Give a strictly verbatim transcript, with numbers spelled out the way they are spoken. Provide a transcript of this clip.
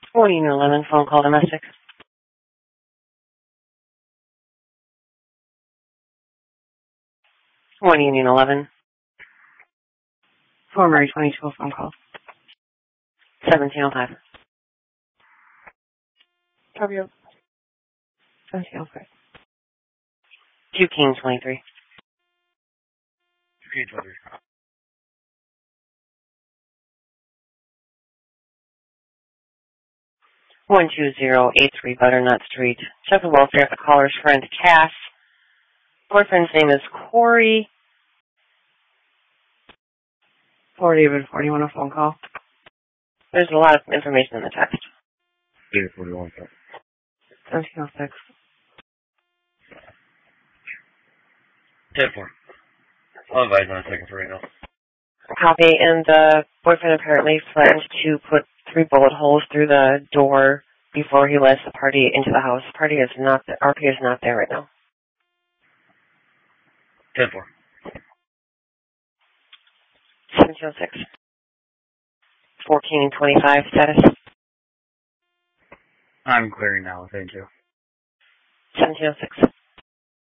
one Union eleven, phone call domestic. one Union eleven. four Murray twenty-two, phone call. seventeen oh five. Fabio. seventeen oh five. two King twenty-three. two King twenty-three. one two zero eight three Butternut Street. Check the welfare of the caller's friend, Cass. Boyfriend's name is Corey. four David forty-one, a phone call. There's a lot of information in the text. David forty-one, sir. seventeen oh six. ten four. I'll advise on a second for right now. Copy, and the boyfriend apparently threatened to put three bullet holes through the door before he lets the party into the house. Party is not, R P is not there right now. ten four. seventeen oh six. fourteen twenty-five status. I'm clearing now, thank you. seventeen oh six.